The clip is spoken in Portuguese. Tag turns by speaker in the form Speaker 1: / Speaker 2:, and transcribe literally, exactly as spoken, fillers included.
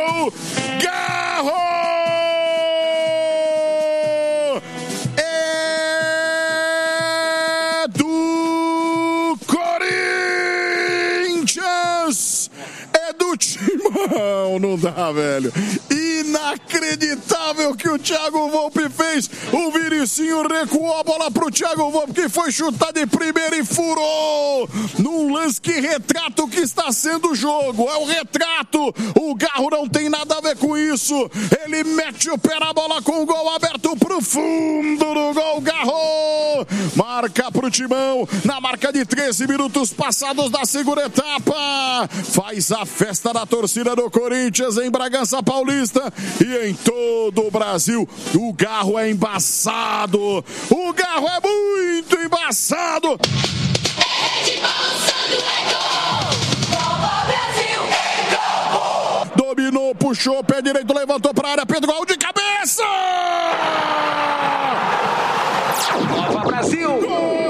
Speaker 1: Garro! É do Corinthians! É do Timão! Não dá, velho. Inacreditável que o Thiago Volpe fez. O Vinicinho recuou a bola pro Thiago Volpe, que foi chutar de primeira e furou. Num lance que retrata o que está sendo o jogo. É o retrato. O Garro não tem nada a ver com isso. Ele mete o pé na bola com o gol aberto pro fundo do gol. Garro marca pro Timão na marca de treze minutos passados da segunda etapa. Faz a festa da torcida do Corinthians em Bragança Paulista e em todo o Brasil. O Garro é embaçado. O Garro é muito embaçado. Dominou, puxou, pé direito, levantou para a área. Pedro Gol de cabeça!
Speaker 2: Nova Brasil!
Speaker 1: Gol!